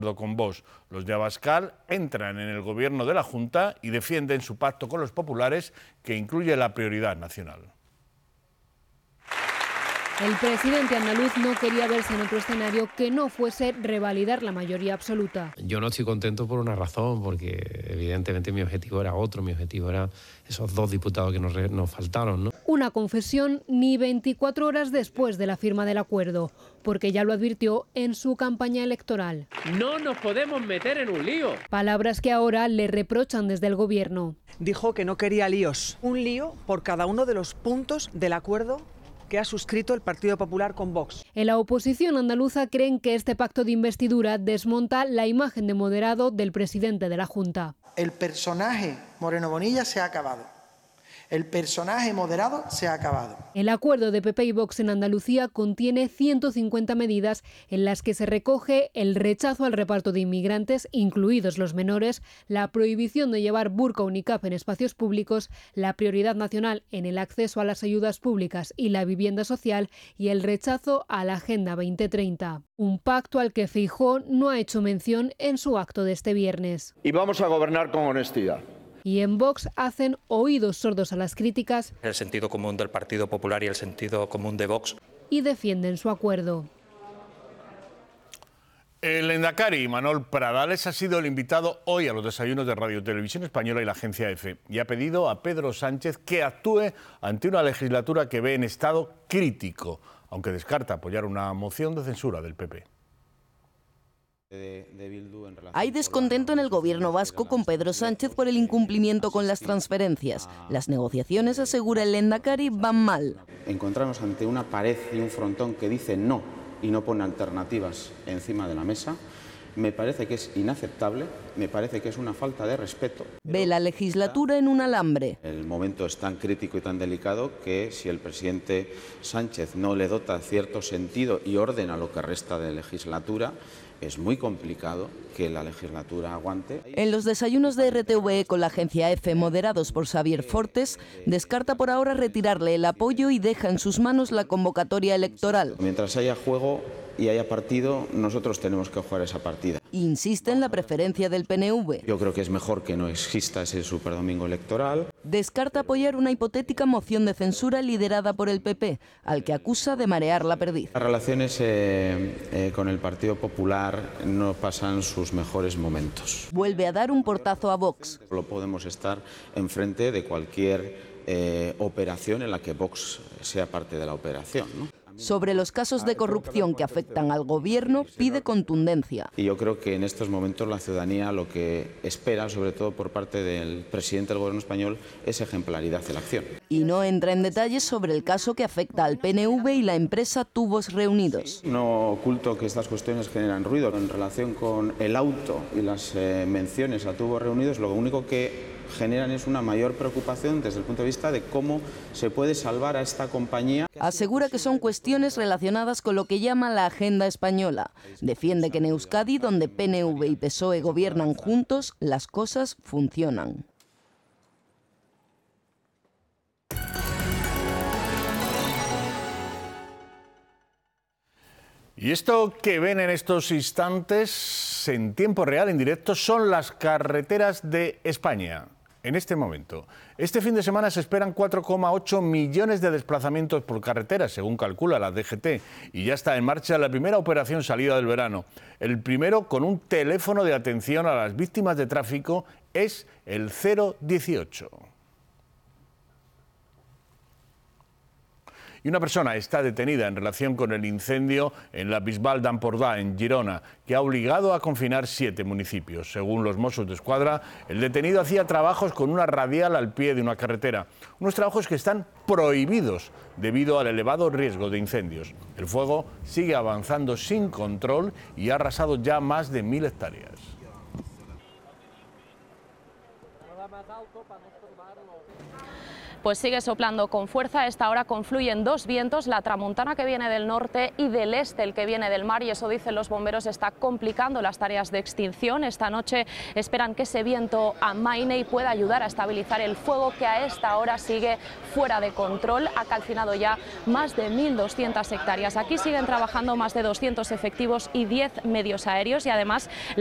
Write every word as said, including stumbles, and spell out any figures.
Con Vox. Los de Abascal entran en el gobierno de la Junta y defienden su pacto con los populares, que incluye la prioridad nacional. El presidente andaluz no quería verse en otro escenario que no fuese revalidar la mayoría absoluta. Yo no estoy contento por una razón, porque evidentemente mi objetivo era otro, mi objetivo era esos dos diputados que nos, nos faltaron, ¿no? Una confesión ni veinticuatro horas después de la firma del acuerdo, porque ya lo advirtió en su campaña electoral. No nos podemos meter en un lío. Palabras que ahora le reprochan desde el gobierno. Dijo que no quería líos. Un lío por cada uno de los puntos del acuerdo que ha suscrito el Partido Popular con Vox. En la oposición andaluza creen que este pacto de investidura desmonta la imagen de moderado del presidente de la Junta. El personaje Moreno Bonilla se ha acabado. El personaje moderado se ha acabado. El acuerdo de P P y Vox en Andalucía contiene ciento cincuenta medidas en las que se recoge el rechazo al reparto de inmigrantes, incluidos los menores, la prohibición de llevar burka o niqab en espacios públicos, la prioridad nacional en el acceso a las ayudas públicas y la vivienda social y el rechazo a la Agenda veinte treinta. Un pacto al que Feijóo no ha hecho mención en su acto de este viernes. Y vamos a gobernar con honestidad. Y en Vox hacen oídos sordos a las críticas. El sentido común del Partido Popular y el sentido común de Vox. Y defienden su acuerdo. El lehendakari Manol Pradales ha sido el invitado hoy a los desayunos de Radio Televisión Española y la agencia EFE y ha pedido a Pedro Sánchez que actúe ante una legislatura que ve en estado crítico, aunque descarta apoyar una moción de censura del P P. Hay descontento en el gobierno vasco con Pedro Sánchez por el incumplimiento con las transferencias. Las negociaciones, asegura el lehendakari, van mal. Encontrarnos ante una pared y un frontón que dice no y no pone alternativas encima de la mesa, me parece que es inaceptable, me parece que es una falta de respeto. Ve la legislatura en un alambre. El momento es tan crítico y tan delicado que si el presidente Sánchez no le dota cierto sentido y orden a lo que resta de legislatura, es muy complicado que la legislatura aguante. En los desayunos de R T V E con la agencia EFE, moderados por Xavier Fortes, descarta por ahora retirarle el apoyo y deja en sus manos la convocatoria electoral. Mientras haya juego y haya partido, nosotros tenemos que jugar esa partida. Insiste en la preferencia del P N V. Yo creo que es mejor que no exista ese superdomingo electoral. Descarta apoyar una hipotética moción de censura liderada por el P P, al que acusa de marear la perdiz. Las relaciones eh, eh, con el Partido Popular no pasan sus mejores momentos. Vuelve a dar un portazo a Vox. Solo podemos estar enfrente de cualquier eh, operación en la que Vox sea parte de la operación, ¿no? Sobre los casos de corrupción que afectan al gobierno, pide contundencia. Y yo creo que en estos momentos la ciudadanía lo que espera, sobre todo por parte del presidente del gobierno español, es ejemplaridad en la acción. Y no entra en detalles sobre el caso que afecta al P N V y la empresa Tubos Reunidos. No oculto que estas cuestiones generan ruido. En relación con el auto y las eh, menciones a Tubos Reunidos, lo único que generan es una mayor preocupación desde el punto de vista de cómo se puede salvar a esta compañía. Asegura que son cuestiones relacionadas con lo que llama la agenda española. Defiende que en Euskadi, donde P N V y P S O E gobiernan juntos, las cosas funcionan. Y esto que ven en estos instantes, en tiempo real, en directo, son las carreteras de España. En este momento. Este fin de semana se esperan cuatro coma ocho millones de desplazamientos por carretera, según calcula la D G T, y ya está en marcha la primera operación salida del verano. El primero con un teléfono de atención a las víctimas de tráfico es el cero dieciocho. Y una persona está detenida en relación con el incendio en la Bisbal d'Empordà, en Girona, que ha obligado a confinar siete municipios. Según los Mossos d'Esquadra, el detenido hacía trabajos con una radial al pie de una carretera. Unos trabajos que están prohibidos debido al elevado riesgo de incendios. El fuego sigue avanzando sin control y ha arrasado ya más de mil hectáreas. pues sigue soplando con fuerza. A esta hora confluyen dos vientos, la tramontana que viene del norte y del este el que viene del mar, y eso, dicen los bomberos, está complicando las tareas de extinción. Esta noche esperan que ese viento amaine y pueda ayudar a estabilizar el fuego, que a esta hora sigue fuera de control. Ha calcinado ya más de mil doscientas hectáreas. Aquí siguen trabajando más de doscientos efectivos y diez medios aéreos, y además